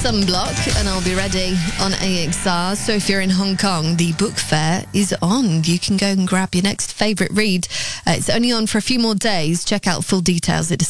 Sunblock, and I'll be ready on AXR. So if you're in Hong Kong, the book fair is on. You can go and grab your next favourite read. It's only on for a few more days. Check out full details at